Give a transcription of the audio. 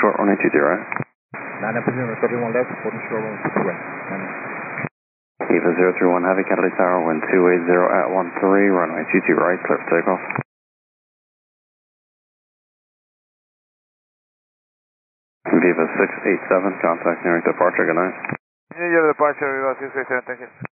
short, runway 20 right. 9 Puma, copy 1 left, holding short, runway 20 right. Eva 031 Heavy, Catalyst Tower, wind 280 at 13, runway 22 right, clear for takeoff. Viva 687, contact nearing departure, good night. Near departure, Viva 687, thank you.